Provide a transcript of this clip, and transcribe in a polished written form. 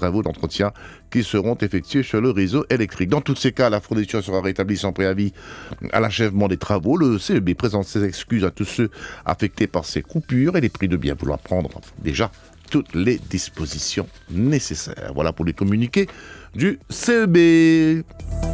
travaux d'entretien qui seront effectués sur le réseau électrique. Dans tous ces cas, la fourniture sera rétablie sans préavis à l'achèvement des travaux. Le CEB présente ses excuses à tous ceux affectés par ces coupures et les prie de bien vouloir prendre déjà toutes les dispositions nécessaires. Voilà pour les communiqués du CEB.